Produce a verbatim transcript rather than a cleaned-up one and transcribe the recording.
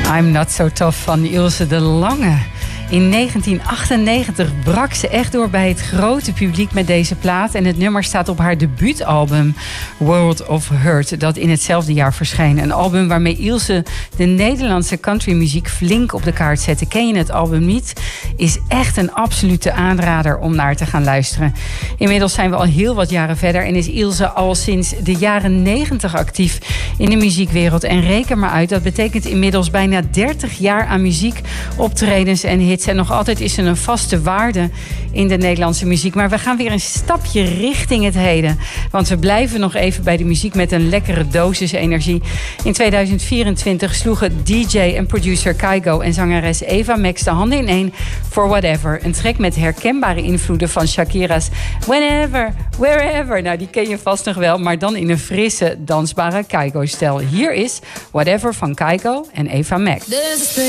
I'm Not So Tough van Ilse de Lange. In negentien achtennegentig brak ze echt door bij het grote publiek met deze plaat. En het nummer staat op haar debuutalbum World of Hurt, dat in hetzelfde jaar verscheen. Een album waarmee Ilse de Nederlandse countrymuziek flink op de kaart zette. Ken je het album niet? Is echt een absolute aanrader om naar te gaan luisteren. Inmiddels zijn we al heel wat jaren verder en is Ilse al sinds de jaren negentig actief in de muziekwereld. En reken maar uit, dat betekent inmiddels bijna dertig jaar aan muziek, optredens en hits. En nog altijd is ze een vaste waarde in de Nederlandse muziek. Maar we gaan weer een stapje richting het heden. Want we blijven nog even bij de muziek met een lekkere dosis energie. In tweeduizend vierentwintig sloegen D J en producer Kygo en zangeres Eva Max de handen ineen voor Whatever. Een track met herkenbare invloeden van Shakira's Whenever, Wherever. Nou, die ken je vast nog wel, maar dan in een frisse, dansbare Kygo-stijl. Hier is Whatever van Kygo en Eva Max.